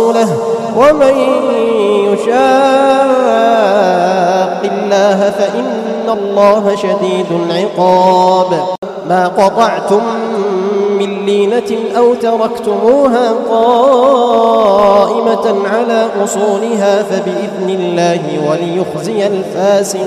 ورسوله ومن يشاق الله فإن الله شديد العقاب. ما قطعتم من لينة أو تركتموها قائمة على أصولها فبإذن الله وليخزي الفاسقين.